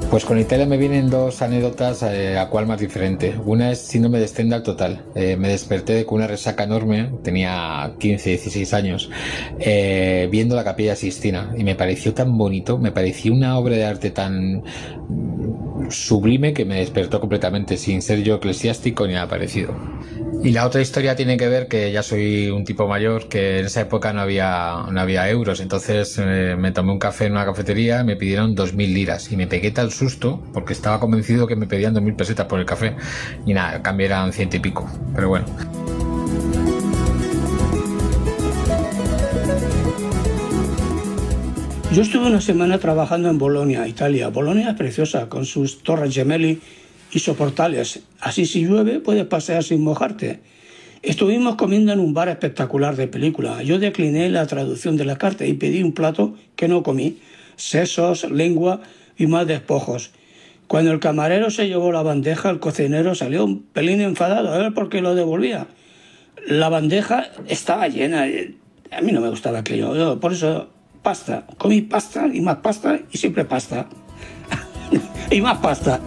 Pues con Italia me vienen dos anécdotas, a cuál más diferente. Una es síndrome de Stendhal total. Me desperté con una resaca enorme, tenía 15, 16 años, viendo la Capilla Sixtina y me pareció tan bonito, me pareció una obra de arte tan sublime que me despertó completamente, sin ser yo eclesiástico ni nada parecido. Y la otra historia tiene que ver que ya soy un tipo mayor, que en esa época no había euros, entonces me tomé un café en una cafetería, me pidieron 2.000 liras y me pegué tal susto porque estaba convencido que me pedían 2.000 pesetas por el café y nada, cambié eran 100 y pico, pero bueno. Yo estuve una semana trabajando en Bolonia, Italia. Bolonia es preciosa, con sus torres gemelli y soportales. Así si llueve puedes pasear sin mojarte. Estuvimos comiendo en un bar espectacular de película. Yo decliné la traducción de la carta y pedí un plato que no comí. Sesos, lengua y más despojos. Cuando el camarero se llevó la bandeja, el cocinero salió un pelín enfadado a ver por qué lo devolvía. La bandeja estaba llena. A mí no me gustaba aquello. Yo, por eso, pasta. Comí pasta y siempre pasta. Y más pasta.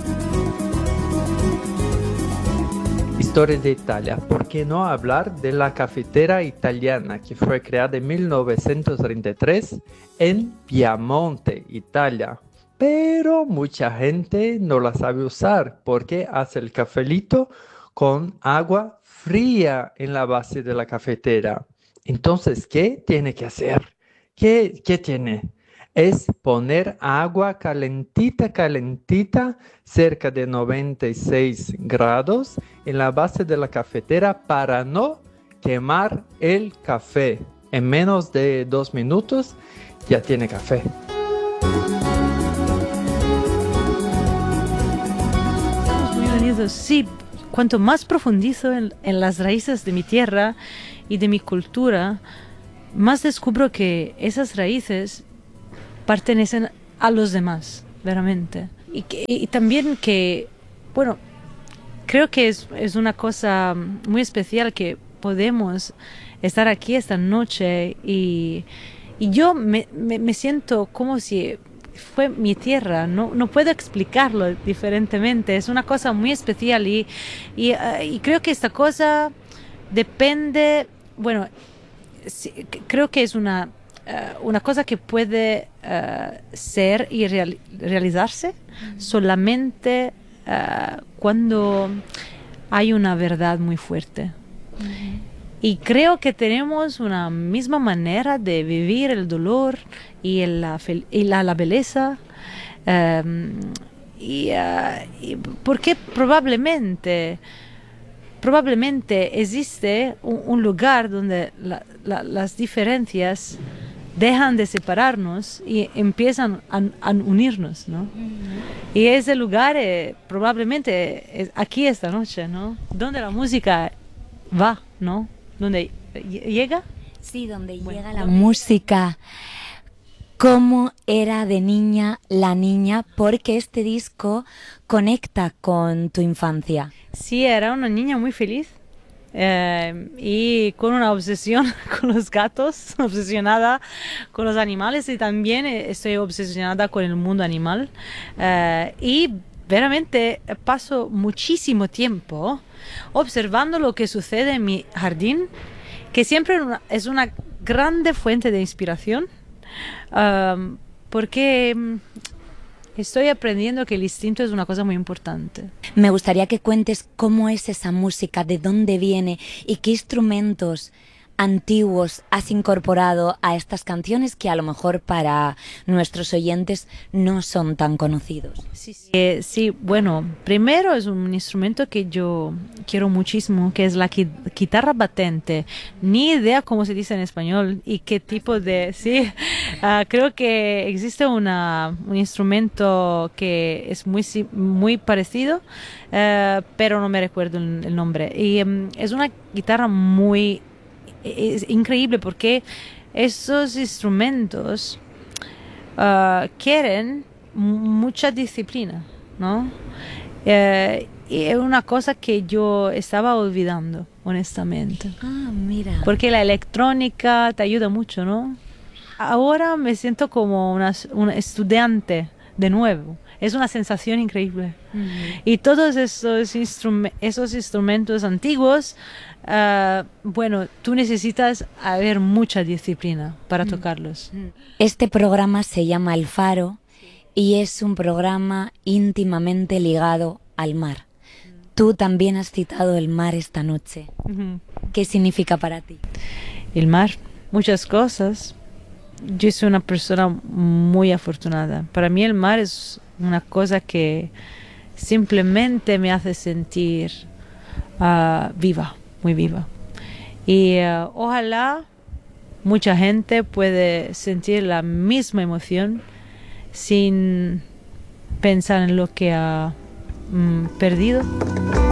Historia de Italia. ¿Por qué no hablar de la cafetera italiana que fue creada en 1933 en Piamonte, Italia? Pero mucha gente no la sabe usar porque hace el cafelito con agua fría en la base de la cafetera. Entonces, ¿qué tiene que hacer? ¿Qué tiene? Es poner agua calentita, cerca de 96 grados en la base de la cafetera para no quemar el café. En menos de 2 minutos ya tiene café. Estamos muy unidos, sí. Cuanto más profundizo en las raíces de mi tierra y de mi cultura, más descubro que esas raíces pertenecen a los demás, veramente. Y también que, bueno, creo que es una cosa muy especial que podemos estar aquí esta noche y yo me siento como si fue mi tierra, no puedo explicarlo diferentemente, es una cosa muy especial y creo que esta cosa depende, bueno, sí, creo que es una cosa que puede ser y realizarse solamente cuando hay una verdad muy fuerte. Y creo que tenemos una misma manera de vivir el dolor y la belleza. Porque probablemente existe un lugar donde las diferencias dejan de separarnos y empiezan a unirnos, ¿no? Y ese lugar probablemente es aquí esta noche, ¿no? Donde la música va, ¿no? Donde llega. Sí, donde llega la música. ¿Cómo era de niña la niña? Porque este disco conecta con tu infancia. Sí, era una niña muy feliz. Y con una obsesión con los gatos, obsesionada con los animales y también estoy obsesionada con el mundo animal y veramente paso muchísimo tiempo observando lo que sucede en mi jardín, que siempre es una grande fuente de inspiración porque estoy aprendiendo que el instinto es una cosa muy importante. Me gustaría que cuentes cómo es esa música, de dónde viene y qué instrumentos antiguos has incorporado a estas canciones que a lo mejor para nuestros oyentes no son tan conocidos. Sí, bueno, primero es un instrumento que yo quiero muchísimo, que es la guitarra batente. Ni idea cómo se dice en español y qué tipo de... Sí, creo que existe un instrumento que es muy parecido, pero no me recuerdo el nombre. Y es una guitarra es increíble porque esos instrumentos quieren mucha disciplina, ¿no? Y es una cosa que yo estaba olvidando, honestamente. Ah, mira. Porque la electrónica te ayuda mucho, ¿no? Ahora me siento como una estudiante de nuevo. Es una sensación increíble. Y todos esos instrumentos antiguos, bueno, tú necesitas haber mucha disciplina para tocarlos. Este programa se llama El Faro y es un programa íntimamente ligado al mar. Tú también has citado el mar esta noche. ¿Qué significa para ti? El mar, muchas cosas. Yo soy una persona muy afortunada. Para mí el mar es una cosa que simplemente me hace sentir viva, muy viva. Y ojalá mucha gente puede sentir la misma emoción sin pensar en lo que ha perdido.